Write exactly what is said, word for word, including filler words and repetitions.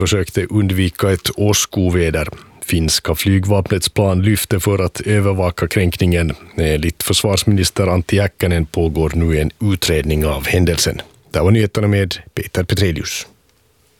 försökte undvika ett åskoväder. Finska flygvapnets plan lyfte för att övervaka kränkningen. Enligt försvarsminister Antti Häkkänen pågår nu en utredning av händelsen. Det var nyheterna med Peter Petrelius.